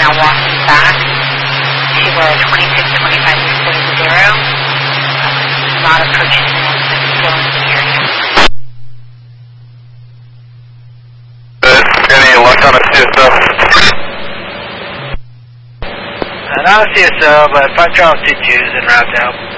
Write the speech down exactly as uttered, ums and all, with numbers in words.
now walking back to the twenty-six twenty-five six seven zero. Not approaching the still in the area. Any luck on a C S O? Uh, not a C S O, but five trials two twos en route to help.